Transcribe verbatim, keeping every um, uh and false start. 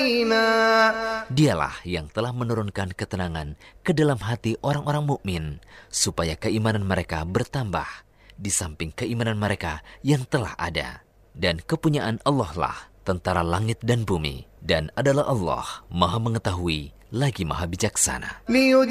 حكيما. Dialah yang telah menurunkan ketenangan ke dalam hati orang-orang mukmin supaya keimanan mereka bertambah di samping keimanan mereka yang telah ada. Dan kepunyaan Allah lah tentara langit dan bumi, dan adalah Allah Maha Mengetahui lagi Maha Bijaksana.